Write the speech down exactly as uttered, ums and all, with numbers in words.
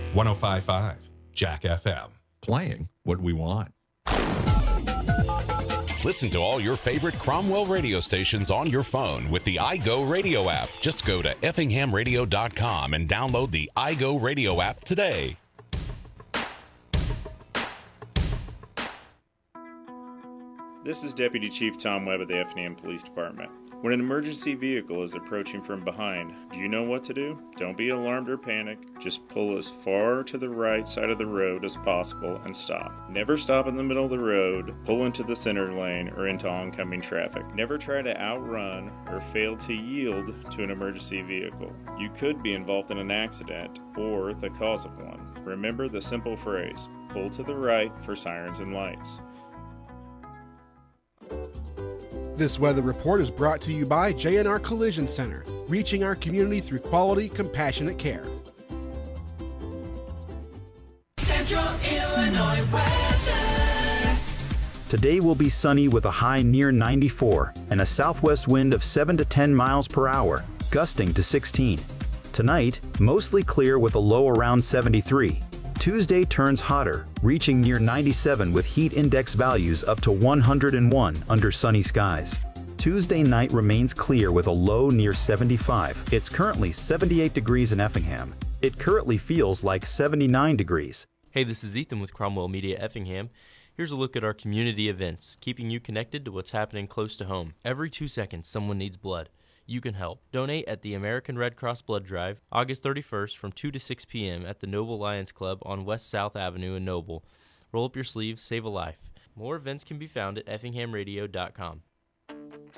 one oh five point five Jack F M. Playing what we want. Listen to all your favorite Cromwell radio stations on your phone with the iGo Radio app. Just go to effingham radio dot com and download the iGo Radio app today. This is Deputy Chief Tom Webb of the Effingham Police Department. When an emergency vehicle is approaching from behind, do you know what to do? Don't be alarmed or panic. Just pull as far to the right side of the road as possible and stop. Never stop in the middle of the road, pull into the center lane, or into oncoming traffic. Never try to outrun or fail to yield to an emergency vehicle. You could be involved in an accident or the cause of one. Remember the simple phrase, pull to the right for sirens and lights. This weather report is brought to you by J and R Collision Center, reaching our community through quality, compassionate care. Central Illinois weather. Today will be sunny with a high near ninety-four and a southwest wind of seven to ten miles per hour, gusting to sixteen. Tonight, mostly clear with a low around seventy-three. Tuesday turns hotter, reaching near ninety-seven with heat index values up to one hundred one under sunny skies. Tuesday night remains clear with a low near seventy-five. It's currently seventy-eight degrees in Effingham. It currently feels like seventy-nine degrees. Hey, this is Ethan with Cromwell Media Effingham. Here's a look at our community events, keeping you connected to what's happening close to home. Every two seconds, someone needs blood. You can help. Donate at the American Red Cross Blood Drive, August thirty-first from two to six p.m. at the Noble Lions Club on West South Avenue in Noble. Roll up your sleeves, save a life. More events can be found at effingham radio dot com.